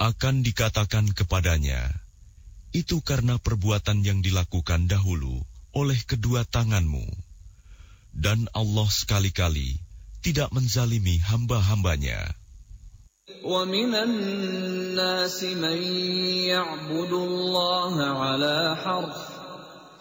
Akan dikatakan kepadanya, itu karena perbuatan yang dilakukan dahulu oleh kedua tanganmu. Dan Allah sekali-kali tidak menzalimi hamba-hambanya. وَمِنَ النَّاسِ مَن يَعْبُدُ اللَّهَ عَلَى حَرْفٍ